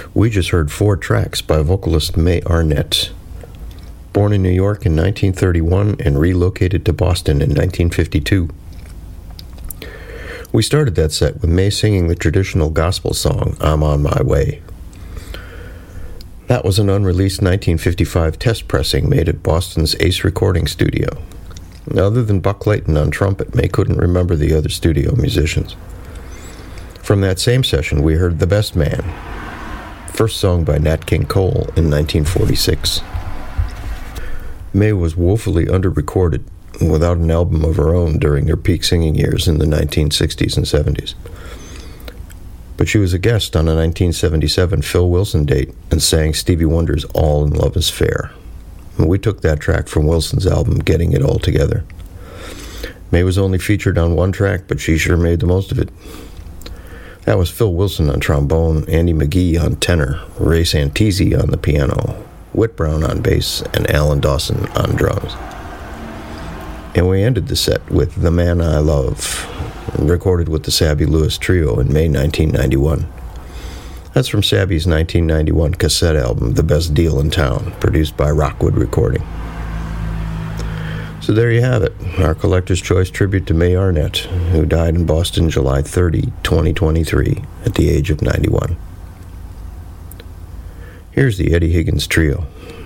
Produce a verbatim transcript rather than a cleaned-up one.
We just heard four tracks by vocalist May Arnett. Born in New York in nineteen thirty-one and relocated to Boston in nineteen fifty-two. We started that set with May singing the traditional gospel song, I'm on My Way. That was an unreleased nineteen fifty-five test pressing made at Boston's Ace Recording Studio. Other than Buck Clayton on trumpet, May couldn't remember the other studio musicians. From that same session, we heard The Best Man, first sung by Nat King Cole in nineteen forty-six. May was woefully under-recorded, without an album of her own during her peak singing years in the nineteen sixties and seventies. But she was a guest on a nineteen seventy-seven Phil Wilson date and sang Stevie Wonder's All in Love is Fair. And we took that track from Wilson's album, Getting It All Together. May was only featured on one track, but she sure made the most of it. That was Phil Wilson on trombone, Andy McGee on tenor, Ray Santisi on the piano, Whit Brown on bass, and Alan Dawson on drums. And we ended the set with The Man I Love, recorded with the Sabbie Lewis Trio in May nineteen ninety-one. That's from Sabbie's nineteen ninety-one cassette album, The Best Deal in Town, produced by Rockwood Recording. So there you have it, our Collector's Choice tribute to May Arnett, who died in Boston July thirtieth, twenty twenty-three, at the age of ninety-one. Here's the Eddie Higgins Trio,